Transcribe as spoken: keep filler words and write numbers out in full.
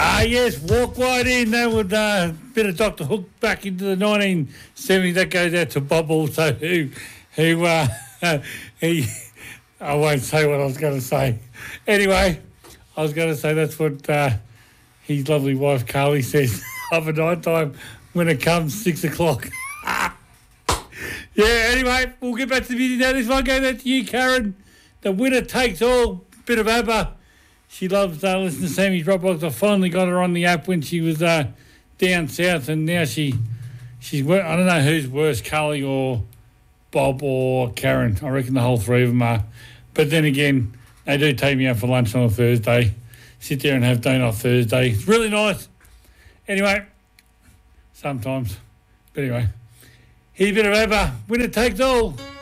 Ah, yes, walk right in. That would uh, bit of Doctor Hook back into the nineteen seventies. That goes out to Bob also, who, who uh, he. I won't say what I was going to say. Anyway, I was going to say that's what uh, his lovely wife Carly says of a night time when it comes six o'clock. Yeah. Anyway, we'll get back to the music now. This one goes out to you, Karen. The winner takes all. Bit of ABBA. She loves uh, listening to Sammy's Dropbox. I finally got her on the app when she was uh, down south, and now she, she's. I don't know who's worse, Carly or Bob or Karen. I reckon the whole three of them are. But then again, they do take me out for lunch on a Thursday. Sit there and have donut Thursday. It's really nice. Anyway, sometimes. But anyway, here's a bit of ABBA. Winner takes all.